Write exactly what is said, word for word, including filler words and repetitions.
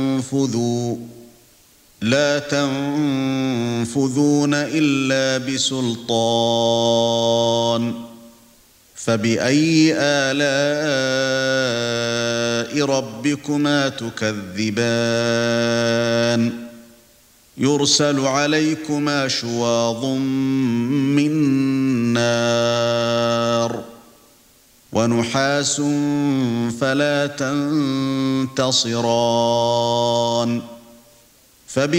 تنفذوا لا تنفذون إلا بسلطان فبأي آلاء ربكما تكذبان يرسل عليكما شواظ من نار ونحاس فلا تنتصران